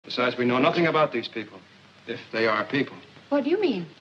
Besides, we know nothing about these people, if they are people. What do you mean?